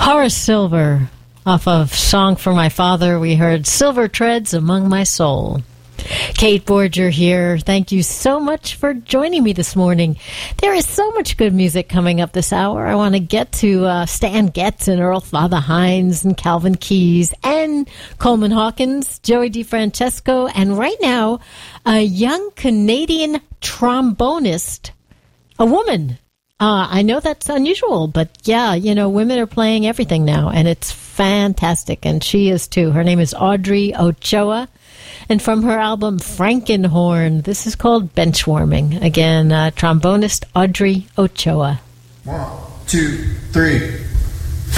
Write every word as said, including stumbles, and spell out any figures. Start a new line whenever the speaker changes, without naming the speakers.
Horace Silver, off of Song for My Father, we heard Silver Treads Among My Soul. Kate Borger here. Thank you so much for joining me this morning. There is so much good music coming up this hour. I want to get to uh, Stan Getz and Earl Father Hines and Calvin Keys and Coleman Hawkins, Joey DeFrancesco, and right now, a young Canadian trombonist, a woman. Uh, I know that's unusual, but yeah, you know, women are playing everything now, and it's fantastic, and she is too. Her name is Audrey Ochoa, and from her album Frankenhorn, this is called Benchwarming. Again, uh, trombonist Audrey Ochoa.
One, two, three.